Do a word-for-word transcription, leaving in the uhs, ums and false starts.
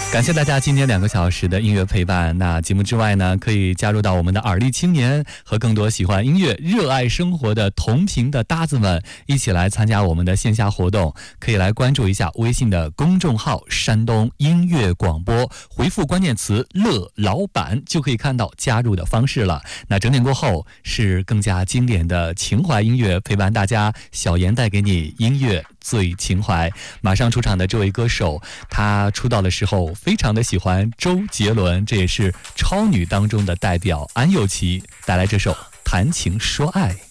感谢大家今天两个小时的音乐陪伴。那节目之外呢，可以加入到我们的耳力青年，和更多喜欢音乐、热爱生活的同频的搭子们一起来参加我们的线下活动。可以来关注一下微信的公众号山东音乐广播，回复关键词乐老板就可以看到加入的方式了。那整点过后是更加经典的情怀音乐陪伴大家，小严带给你音乐最情怀。马上出场的这位歌手，他出道的时候非常的喜欢周杰伦，这也是超女当中的代表安又琪，带来这首谈情说爱。